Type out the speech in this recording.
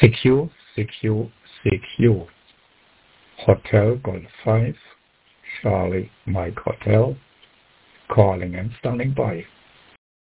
CQ, CQ, CQ. Hotel Golf 5, Charlie Mike Hotel, calling and standing by.